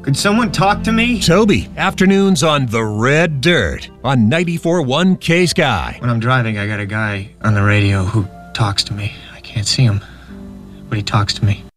Could someone talk to me? Toby, afternoons on The Red Dirt on 94.1 K-Sky. When I'm driving, I got a guy on the radio who talks to me. I can't see him, but he talks to me.